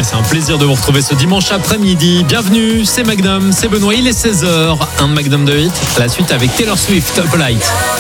c'est un plaisir de vous retrouver ce dimanche après-midi. Bienvenue, c'est Magnum, c'est Benoît, il est 16h. Un Magnum de hit. La suite avec Taylor Swift, Up Light.